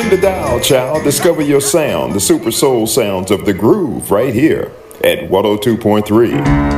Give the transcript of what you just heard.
Spin the dial, child. Discover your sound, the super soul sounds of the groove right here at 102.3.